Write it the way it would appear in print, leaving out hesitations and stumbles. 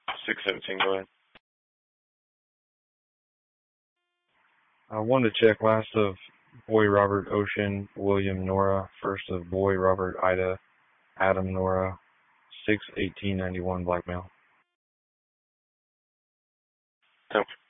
617, go ahead. I wanted to check last of Boy Robert Ocean William Nora, first of Boy Robert Ida Adam Nora, 6/1891 blackmail. 10